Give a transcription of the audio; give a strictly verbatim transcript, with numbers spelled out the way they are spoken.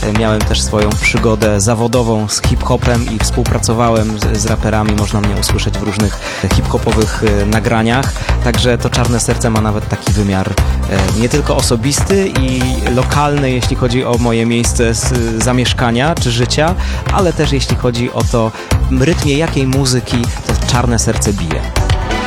miałem też swoją przygodę zawodową z hip-hopem i współpracowałem z, z raperami. Można mnie usłyszeć w różnych hip-hopowych nagraniach. Także to Czarne Serce ma nawet taki wymiar nie tylko osobisty i lokalny, jeśli chodzi o moje miejsce z zamieszkania czy życia, ale też jeśli chodzi o to, w rytmie jakiej muzyki to Czarne Serce bije.